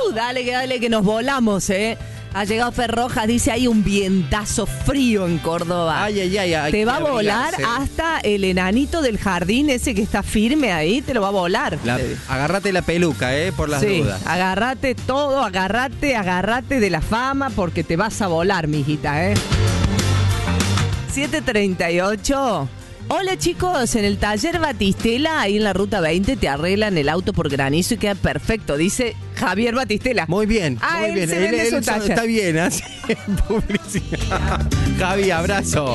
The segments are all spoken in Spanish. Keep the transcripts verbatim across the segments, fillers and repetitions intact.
Uh, dale, que dale, que nos volamos, ¿eh? Ha llegado Fer Rojas, dice, hay un vientazo frío en Córdoba. Ay, ay, ay. ay te va a volar abrigarse. hasta el enanito del jardín, ese que está firme ahí, te lo va a volar. La, agárrate la peluca, ¿eh? Por las sí, dudas. Agárrate todo, agárrate, agárrate de la fama porque te vas a volar, mijita, ¿eh? siete treinta y ocho. Hola chicos, en el taller Batistela, ahí en la ruta veinte, te arreglan el auto por granizo y queda perfecto, dice Javier Batistela. Muy bien, Ah, muy él bien. se vende Él- su él taller. está bien, así publicidad. Javi, abrazo.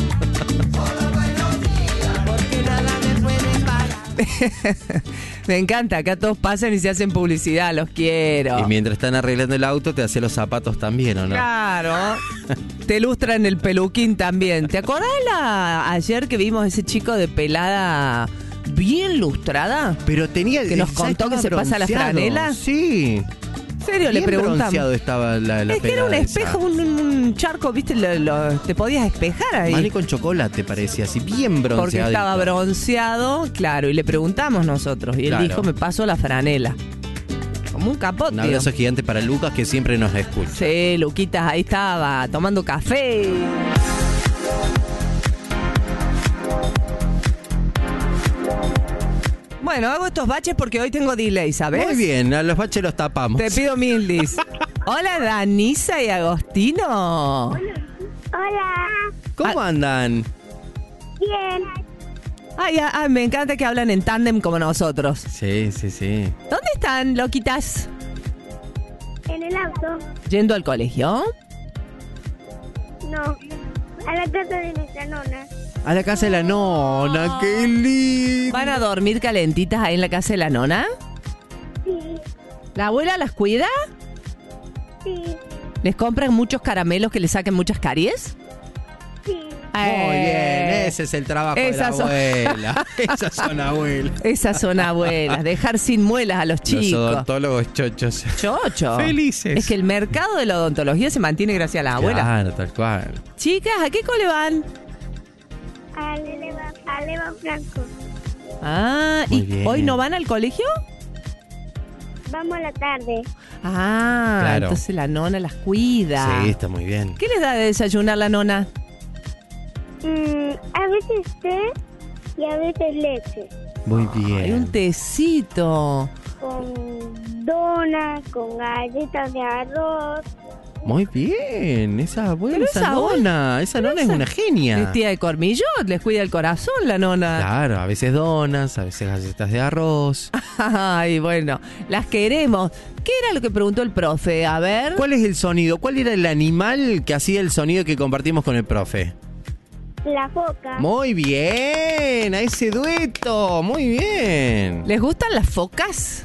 Me encanta, acá todos pasan y se hacen publicidad, los quiero. Y mientras están arreglando el auto, te hace los zapatos también, ¿o no? Claro. Te lustran el peluquín también. ¿Te acordás la, ayer que vimos ese chico de pelada bien lustrada? Pero tenía... Que nos ya contó que estaba se pasa la bronceado. franela. Sí. ¿En serio? Le Bien preguntamos. bronceado estaba la, la Es que era un pelada esa. espejo, un, un charco, ¿viste? Lo- lo- te podías espejar ahí. Maní con chocolate parecía, así bien bronceado. Porque estaba bronceado, claro, y le preguntamos nosotros. Y él Claro. dijo, me paso la franela. Como un capote. Un abrazo gigante para Lucas, que siempre nos escucha. Sí, Luquitas, ahí estaba, tomando café. Bueno, hago estos baches porque hoy tengo delay, ¿sabes? Muy bien, a los baches los tapamos. Te pido mil dis. Hola, Danisa y Agostino. Hola. ¿Cómo andan? Bien. Ay, ay, ay, me encanta que hablan en tándem como nosotros. Sí, sí, sí. ¿Dónde están, loquitas? ¿En el auto? ¿Yendo al colegio? No. A la casa de nuestra nona. A la casa de la nona, qué lindo. ¿Van a dormir calentitas ahí en la casa de la nona? Sí. ¿La abuela las cuida? Sí. ¿Les compran muchos caramelos que les saquen muchas caries? Sí. Muy bien, ese es el trabajo Esas de son- la abuela. Esas son abuelas. Esas son abuelas, dejar sin muelas a los Los chicos. odontólogos chochos. Chocho. Felices. Es que el mercado de la odontología se mantiene gracias a las abuelas. Claro, tal cual. Chicas, ¿a qué cole van? Al Eva, al Eva Franco. Ah, Muy ¿y bien. hoy no van al colegio? Vamos a la tarde. Ah, Claro. entonces la nona las cuida. Sí, está muy bien. ¿Qué les da de desayunar la nona? Mm, a veces té y a veces leche. Muy Hay un bien. tecito. Con donas, con galletas de arroz. Muy bien. Esa abuela, Pero esa esa abuela- nona. Esa nona es esa- una genia. Es tía de cormillot, les cuida el corazón la nona. Claro, a veces donas, a veces galletas de arroz. Ay, bueno, las queremos. ¿Qué era lo que preguntó el profe? A ver. ¿Cuál es el sonido? ¿Cuál era el animal que hacía el sonido que compartimos con el profe? La foca. Muy bien, a ese dueto, muy bien. ¿Les gustan las focas?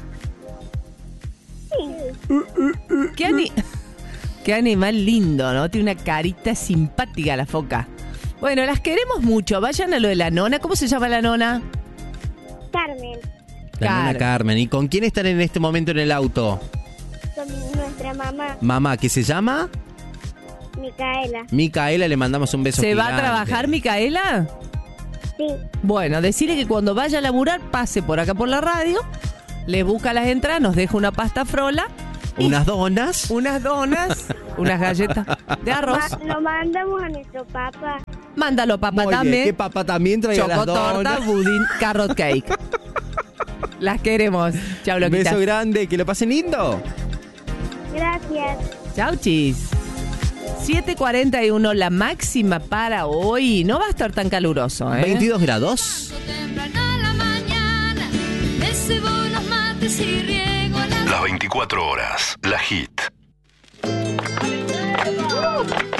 Sí. ¿Qué, ani- Qué animal lindo, ¿no? Tiene una carita simpática la foca. Bueno, las queremos mucho. Vayan a lo de la nona. ¿Cómo se llama la nona? Carmen. La nona Carmen. Carmen. ¿Y con quién están en este momento en el auto? Con nuestra mamá, Mamá, ¿qué se llama? Micaela. Micaela, le mandamos un beso ¿Se va a gigante. trabajar, Micaela? Sí. Bueno, decirle que cuando vaya a laburar pase por acá por la radio, le busca las entradas, nos deja una pasta frola, Unas donas. unas donas, unas galletas de arroz. Ma- lo mandamos a nuestro papá. Mándalo, papá, Muy bien, también. que papá también traiga las Chocotorta, donas. budín, carrot cake. Las queremos. Chau, Un loquitas. beso grande, que lo pasen lindo. Gracias. Chau, chis. siete cuarenta y uno, la máxima para hoy. No va a estar tan caluroso, ¿eh? veintidós grados. Temprano a la mañana, me cebo los mates y riego la... Las veinticuatro horas. La Hit.